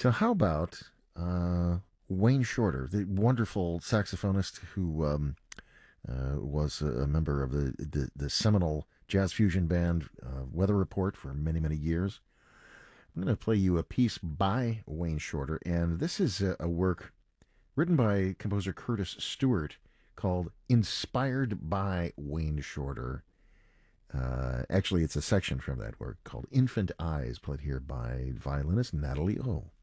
So how about Wayne Shorter, the wonderful saxophonist who was a member of the seminal jazz fusion band Weather Report for many, many years. I'm going to play you a piece by Wayne Shorter, and this is a work written by composer Curtis Stewart called Inspired by Wayne Shorter. Actually, it's a section from that work called Infant Eyes, played here by violinist Natalie O.